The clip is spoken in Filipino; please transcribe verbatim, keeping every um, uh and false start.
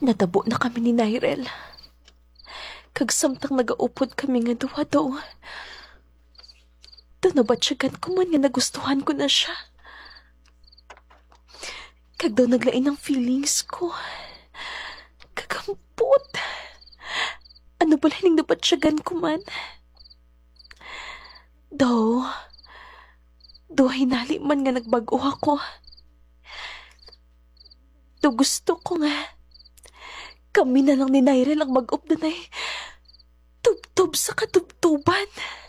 Natabo na kami ni Nyrel. Kag samtang nagaupod kami nga duwa daw. Tanabatsyagan ko man nga nagustuhan ko na siya. Kag daw naglain ang feelings ko. Kagampot. Ano ba lang nabatsyagan ko man? Daw, daw hinali man nga nagbago ako. Daw gusto ko nga kami na lang ni Nyrel ang mag-up na tubtob sa katubtuban.